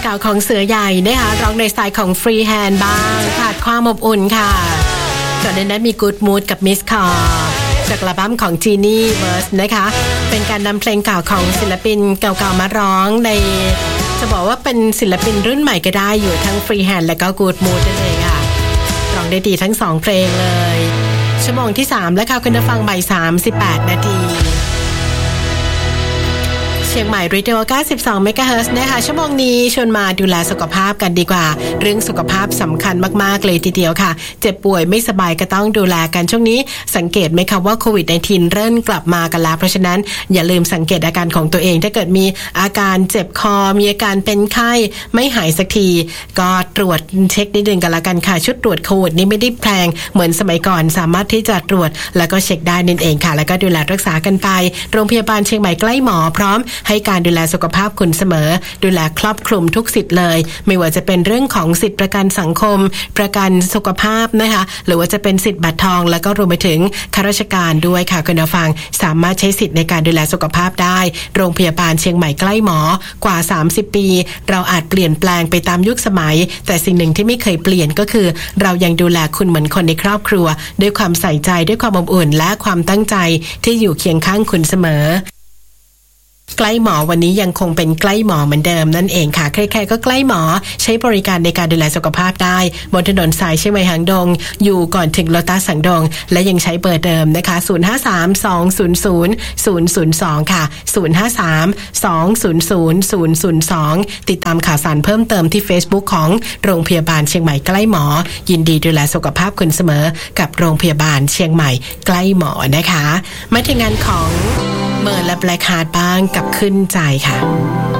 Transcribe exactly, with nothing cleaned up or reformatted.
เก่าของเสือใหญ่นะคะร้องในสไตล์ของฟรีแฮนด์บ้างขาดความอบอุ่นค่ะก่อนหน้านั้นมี Good Mood กับ Miss Call จากอัลบั้มของ Genie Verse นะคะเป็นการนำเพลงเก่าของศิลปินเก่าๆมาร้องในจะบอกว่าเป็นศิลปินรุ่นใหม่ก็ได้อยู่ทั้งฟรีแฮนด์และก็ Good Mood นั่นเองค่ะร้องได้ดีทั้งสองเพลงเลยชั่วโมงที่สามแล้วค่ะคุณผู้ฟังบ่ายสามสิบแปดนาทีเชียงใหม่ Radio เก้าสิบสอง เมกะเฮิรตซ์ นะคะชั่วโมงนี้ชวนมาดูแลสุขภาพกันดีกว่าเรื่องสุขภาพสำคัญมากๆเลยทีเดียวค่ะเจ็บป่วยไม่สบายก็ต้องดูแลกันช่วงนี้สังเกตไหมคะว่าโควิด สิบเก้า เริ่มกลับมากันแล้วเพราะฉะนั้นอย่าลืมสังเกตอาการของตัวเองถ้าเกิดมีอาการเจ็บคอมีอาการเป็นไข้ไม่หายสักทีก็ตรวจเช็คนิดนึงกันละกันค่ะชุดตรวจโควิดนี่ไม่ได้แพงเหมือนสมัยก่อนสามารถที่จะตรวจแล้วก็เช็คได้นั่นเองค่ะแล้วก็ดูแลรักษากันไปโรงพยาบาลเชียงใหม่ใกล้หมอพร้อมให้การดูแลสุขภาพคุณเสมอดูแลครอบคลุมทุกสิทธิ์เลยไม่ว่าจะเป็นเรื่องของสิทธิประกันสังคมประกันสุขภาพนะคะหรือว่าจะเป็นสิทธิ์บัตรทองแล้วก็รวมไปถึงข้าราชการด้วยค่ะคุณผู้ฟังสามารถใช้สิทธิ์ในการดูแลสุขภาพได้โรงพยาบาลเชียงใหม่ใกล้หมอกว่าสามสิบปีเราอาจเปลี่ยนแปลงไปตามยุคสมัยแต่สิ่งหนึ่งที่ไม่เคยเปลี่ยนก็คือเรายังดูแลคุณเหมือนคนในครอบครัวด้วยความใส่ใจด้วยความอบอุ่นและความตั้งใจที่อยู่เคียงข้างคุณเสมอใกล้หมอวันนี้ยังคงเป็นใกล้หมอเหมือนเดิมนั่นเองค่ะใครๆก็ใกล้หมอใช้บริการในการดูแลสุขภาพได้บนถนนสายเชียงใหม่หางดงอยู่ก่อนถึงโลตัสสังดงและยังใช้เบอร์เดิมนะคะศูนย์ ห้า สาม สอง ศูนย์ ศูนย์ ศูนย์ ศูนย์ สองค่ะศูนย์ ห้า สาม สอง ศูนย์ ศูนย์ ศูนย์ ศูนย์ สองติดตามข่าวสารเพิ่มเติมที่ Facebook ของโรงพยาบาลเชียงใหม่ใกล้หมอยินดีดูแลสุขภาพคุณเสมอกับโรงพยาบาลเชียงใหม่ใกล้หมอนะคะมาถึงงานของเมอร์และแบล็คฮาร์ทบ้างกับขึ้นใจค่ะ